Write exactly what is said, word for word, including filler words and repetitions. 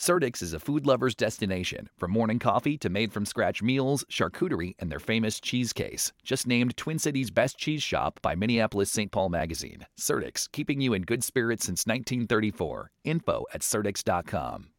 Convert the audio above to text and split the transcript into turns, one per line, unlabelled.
Surdyk's is a food lover's destination. From morning coffee to made-from-scratch meals, charcuterie, and their famous cheese case. Just named Twin Cities' best cheese shop by Minneapolis Saint Paul Magazine. Surdyk's, keeping you in good spirits since nineteen thirty-four. Info at surdyks dot com.